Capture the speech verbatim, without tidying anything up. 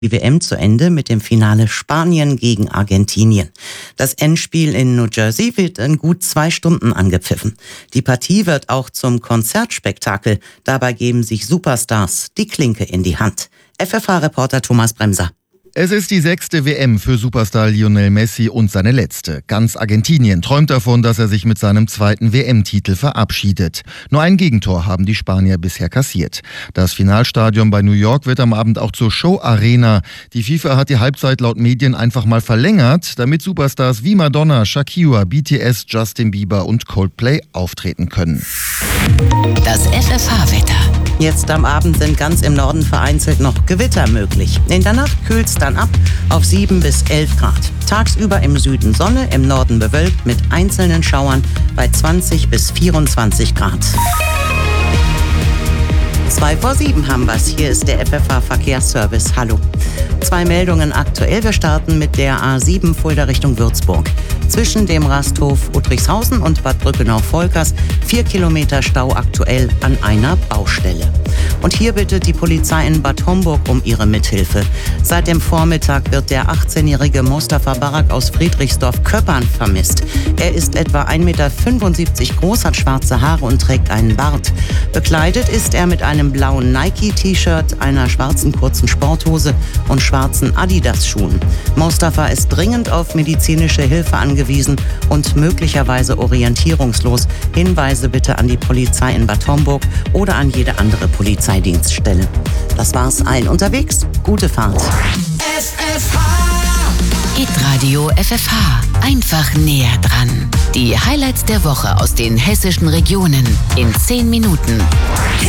Die W M zu Ende mit dem Finale Spanien gegen Argentinien. Das Endspiel in New Jersey wird in gut zwei Stunden angepfiffen. Die Partie wird auch zum Konzertspektakel. Dabei geben sich Superstars die Klinke in die Hand. F F H-Reporter Thomas Bremser. Es ist die sechste W M für Superstar Lionel Messi und seine letzte. Ganz Argentinien träumt davon, dass er sich mit seinem zweiten W M-Titel verabschiedet. Nur ein Gegentor haben die Spanier bisher kassiert. Das Finalstadion bei New York wird am Abend auch zur Show-Arena. Die FIFA hat die Halbzeit laut Medien einfach mal verlängert, damit Superstars wie Madonna, Shakira, B T S, Justin Bieber und Coldplay auftreten können. Das F F H-Wetter. Jetzt am Abend sind ganz im Norden vereinzelt noch Gewitter möglich. In der Nacht kühlt es dann ab auf sieben bis elf Grad. Tagsüber im Süden Sonne, im Norden bewölkt mit einzelnen Schauern bei zwanzig bis vierundzwanzig Grad. Zwei vor sieben haben wir's. Hier ist der F F H-Verkehrsservice. Hallo. Zwei Meldungen aktuell. Wir starten mit der A sieben Fulda Richtung Würzburg. Zwischen dem Rasthof Uttrichshausen und Bad Brückenau-Volkers vier Kilometer Stau aktuell an einer Baustelle. Und hier bittet die Polizei in Bad Homburg um ihre Mithilfe. Seit dem Vormittag wird der achtzehnjährige Mustafa Barak aus Friedrichsdorf-Köppern vermisst. Er ist etwa ein Meter fünfundsiebzig groß, hat schwarze Haare und trägt einen Bart. Bekleidet ist er mit einem blauen Nike-T-Shirt, einer schwarzen kurzen Sporthose und schwarzen Adidas-Schuhen. Mustafa ist dringend auf medizinische Hilfe angewiesen und möglicherweise orientierungslos. Hinweise bitte an die Polizei in Bad Homburg oder an jede andere Polizeidienststelle. Das war's, allen unterwegs. Gute Fahrt. F F H. Hitradio F F H. Einfach näher dran. Die Highlights der Woche aus den hessischen Regionen in zehn Minuten.